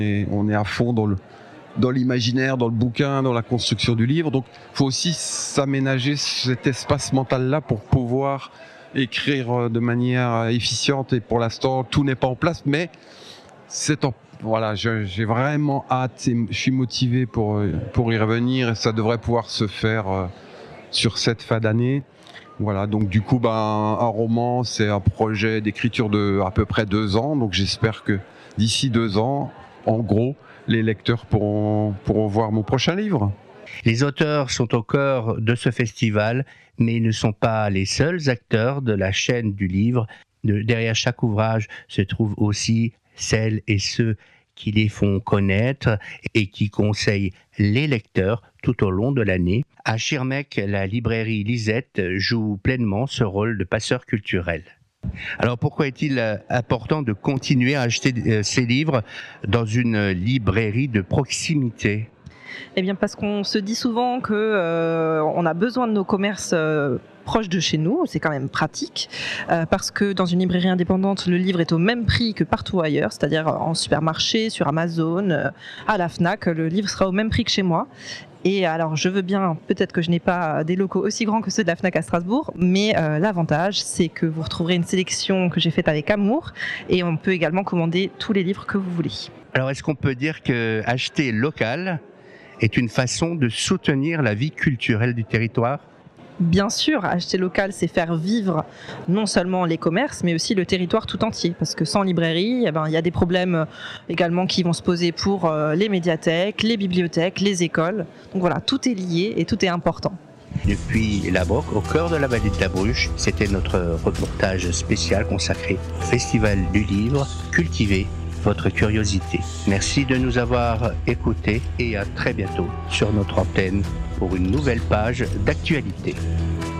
Et on est à fond dans l'imaginaire, dans le bouquin, dans la construction du livre. Donc il faut aussi s'aménager cet espace mental-là pour pouvoir écrire de manière efficiente. Et pour l'instant, tout n'est pas en place, mais voilà, j'ai vraiment hâte, je suis motivé pour y revenir et ça devrait pouvoir se faire sur cette fin d'année. Voilà, donc du coup, un roman, c'est un projet d'écriture de à peu près 2 ans, donc j'espère que d'ici 2 ans, en gros, les lecteurs pourront voir mon prochain livre. Les auteurs sont au cœur de ce festival, mais ils ne sont pas les seuls acteurs de la chaîne du livre. Derrière chaque ouvrage se trouvent aussi celles et ceux qui les font connaître et qui conseillent les lecteurs tout au long de l'année. À Schirmeck, la librairie Lisette joue pleinement ce rôle de passeur culturel. Alors pourquoi est-il important de continuer à acheter ces livres dans une librairie de proximité ? Eh bien parce qu'on se dit souvent qu'on a besoin de nos commerces proches de chez nous, c'est quand même pratique, parce que dans une librairie indépendante, le livre est au même prix que partout ailleurs, c'est-à-dire en supermarché, sur Amazon, à la Fnac, le livre sera au même prix que chez moi. Et alors, je veux bien, peut-être que je n'ai pas des locaux aussi grands que ceux de la Fnac à Strasbourg, mais l'avantage, c'est que vous retrouverez une sélection que j'ai faite avec amour, et on peut également commander tous les livres que vous voulez. Alors, est-ce qu'on peut dire que acheter local est une façon de soutenir la vie culturelle du territoire ? Bien sûr, acheter local, c'est faire vivre non seulement les commerces, mais aussi le territoire tout entier. Parce que sans librairie, il y a des problèmes également qui vont se poser pour les médiathèques, les bibliothèques, les écoles. Donc voilà, tout est lié et tout est important. Depuis la Broc, au cœur de la vallée de la Bruche, c'était notre reportage spécial consacré au Festival du Livre, Cultiver votre curiosité. Merci de nous avoir écoutés et à très bientôt sur notre antenne pour une nouvelle page d'actualité.